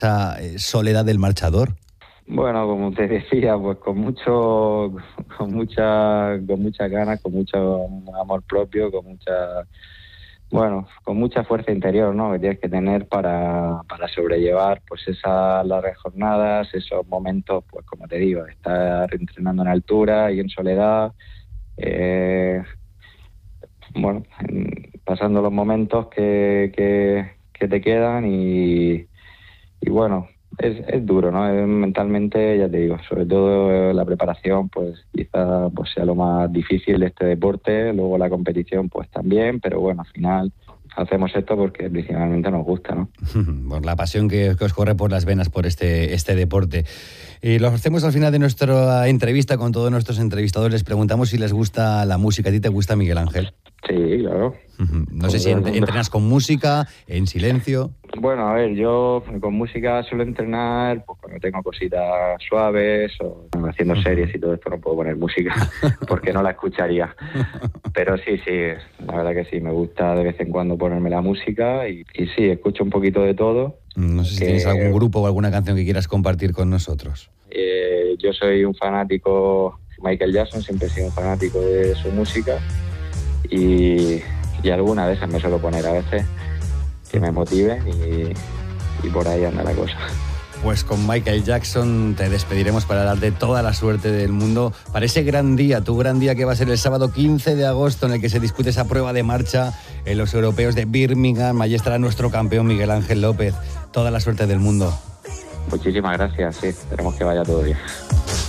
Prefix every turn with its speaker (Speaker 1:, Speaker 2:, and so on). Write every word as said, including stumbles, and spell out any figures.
Speaker 1: esa eh, soledad del marchador?
Speaker 2: Bueno, como te decía, pues con mucho, con mucha, con muchas ganas, con mucho amor propio, con mucha, bueno, con mucha fuerza interior, ¿no? Que tienes que tener para, para sobrellevar, pues esas largas jornadas, esos momentos, pues como te digo, estar entrenando en altura y en soledad, eh, bueno, pasando los momentos que, que, que te quedan y, y bueno. Es, es duro, ¿no? Es, mentalmente, ya te digo, sobre todo eh, la preparación, pues quizá pues, sea lo más difícil de este deporte, luego la competición pues también, pero bueno, al final hacemos esto porque principalmente nos gusta, ¿no?
Speaker 1: Por la pasión que, que os corre por las venas por este, este deporte. Y lo hacemos al final de nuestra entrevista con todos nuestros entrevistadores, les preguntamos si les gusta la música. ¿A ti te gusta, Miguel Ángel?
Speaker 2: Sí, claro.
Speaker 1: No sé si entrenas con música, en silencio.
Speaker 2: Bueno, a ver, yo con música suelo entrenar pues cuando tengo cositas suaves o haciendo series y todo esto no puedo poner música porque no la escucharía. Pero sí, sí, la verdad que sí, me gusta de vez en cuando ponerme la música y, y sí, escucho un poquito de todo.
Speaker 1: No sé si
Speaker 2: que,
Speaker 1: tienes algún grupo o alguna canción que quieras compartir con nosotros.
Speaker 2: Eh, yo soy un fanático de Michael Jackson, siempre he sido un fanático de su música y, y alguna de esas me suelo poner a veces que me motive y, y por ahí anda la cosa.
Speaker 1: Pues con Michael Jackson te despediremos para darte toda la suerte del mundo para ese gran día, tu gran día que va a ser el sábado quince de agosto en el que se discute esa prueba de marcha en los europeos de Birmingham. Allí estará nuestro campeón Miguel Ángel López. Toda la suerte del mundo.
Speaker 2: Muchísimas gracias, sí, esperemos que vaya todo bien.